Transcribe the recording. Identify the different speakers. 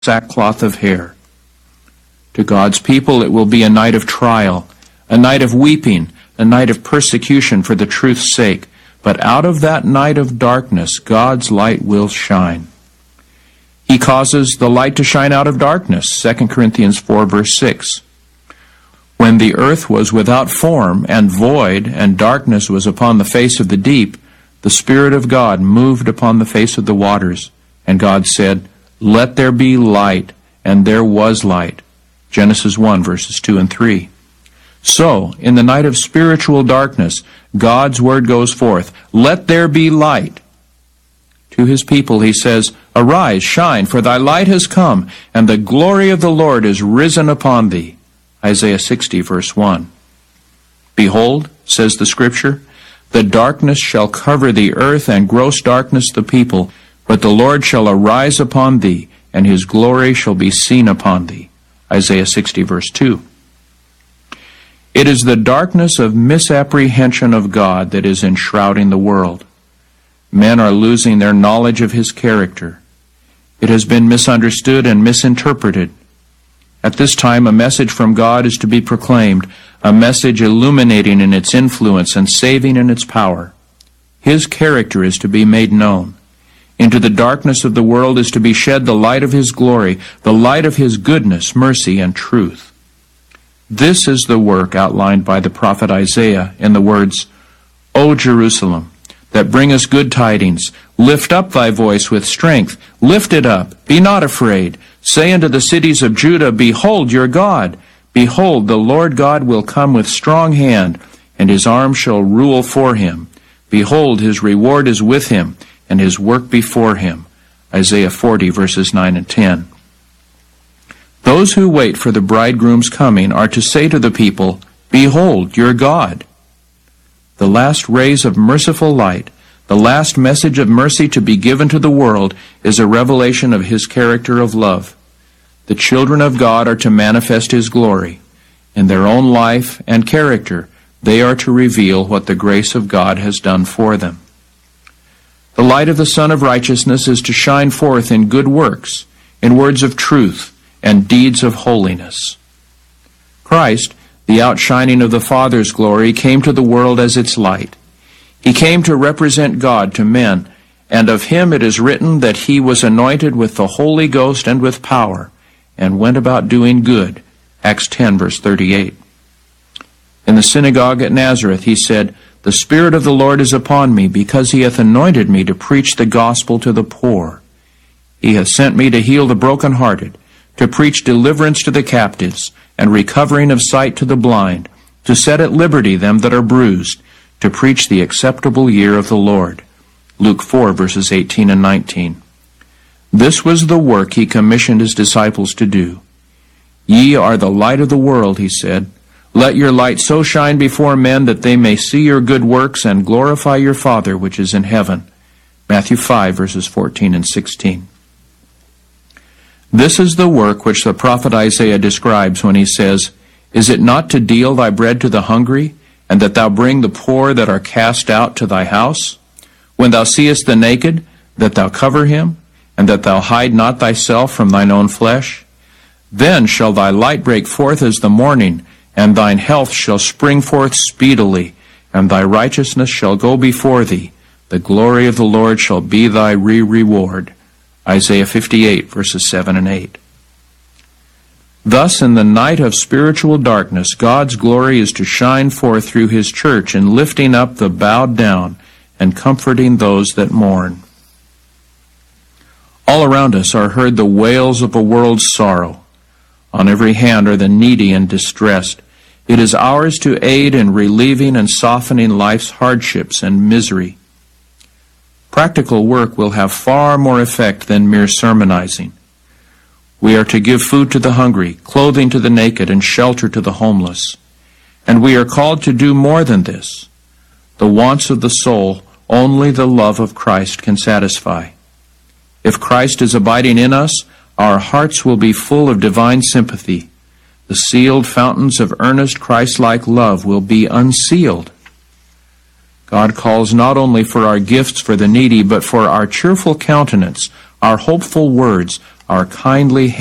Speaker 1: sackcloth of hair. To God's people it will be a night of trial, a night of weeping, a night of persecution for the truth's sake. But out of that night of darkness, God's light will shine. He causes the light to shine out of darkness, 2 Corinthians 4, verse 6. When the earth was without form and void, and darkness was upon the face of the deep, the Spirit of God moved upon the face of the waters. And God said, "Let there be light," and there was light. Genesis 1, verses 2 and 3. So, in the night of spiritual darkness, God's word goes forth, "Let there be light." To his people he says, "Arise, shine, for thy light has come, and the glory of the Lord is risen upon thee." Isaiah 60, verse 1. Behold, says the Scripture, the darkness shall cover the earth, and gross darkness the people, but the Lord shall arise upon thee, and his glory shall be seen upon thee. Isaiah 60, verse 2. It is the darkness of misapprehension of God that is enshrouding the world. Men are losing their knowledge of his character. It has been misunderstood and misinterpreted. At this time, a message from God is to be proclaimed, a message illuminating in its influence and saving in its power. His character is to be made known. Into the darkness of the world is to be shed the light of his glory, the light of his goodness, mercy, and truth. This is the work outlined by the prophet Isaiah in the words, "O Jerusalem, that bringest good tidings, lift up thy voice with strength, lift it up, be not afraid. Say unto the cities of Judah, Behold your God. Behold, the Lord God will come with strong hand, and his arm shall rule for him. Behold, his reward is with him, and his work before him." Isaiah 40, verses 9 and 10. Those who wait for the bridegroom's coming are to say to the people, "Behold your God." The last rays of merciful light, the last message of mercy to be given to the world, is a revelation of his character of love. The children of God are to manifest his glory. In their own life and character, they are to reveal what the grace of God has done for them. The light of the Son of Righteousness is to shine forth in good works, in words of truth, and deeds of holiness. Christ, the outshining of the Father's glory, came to the world as its light. He came to represent God to men, and of him it is written that he was anointed with the Holy Ghost and with power, and went about doing good. Acts 10, verse 38. In the synagogue at Nazareth he said, "The Spirit of the Lord is upon me, because he hath anointed me to preach the gospel to the poor. He hath sent me to heal the brokenhearted, to preach deliverance to the captives, and recovering of sight to the blind, to set at liberty them that are bruised, to preach the acceptable year of the Lord." Luke 4, verses 18 and 19. This was the work he commissioned his disciples to do. "Ye are the light of the world," he said. "Let your light so shine before men that they may see your good works and glorify your Father which is in heaven." Matthew 5, verses 14 and 16. This is the work which the prophet Isaiah describes when he says, "Is it not to deal thy bread to the hungry, and that thou bring the poor that are cast out to thy house? When thou seest the naked, that thou cover him, and that thou hide not thyself from thine own flesh? Then shall thy light break forth as the morning, and thine health shall spring forth speedily, and thy righteousness shall go before thee. The glory of the Lord shall be thy reward." Isaiah 58, verses 7 and 8. Thus, in the night of spiritual darkness, God's glory is to shine forth through his church in lifting up the bowed down and comforting those that mourn. All around us are heard the wails of a world's sorrow. On every hand are the needy and distressed. It is ours to aid in relieving and softening life's hardships and misery. Practical work will have far more effect than mere sermonizing. We are to give food to the hungry, clothing to the naked, and shelter to the homeless. And we are called to do more than this. The wants of the soul only the love of Christ can satisfy. If Christ is abiding in us, our hearts will be full of divine sympathy. The sealed fountains of earnest Christ-like love will be unsealed. God calls not only for our gifts for the needy, but for our cheerful countenance, our hopeful words, our kindly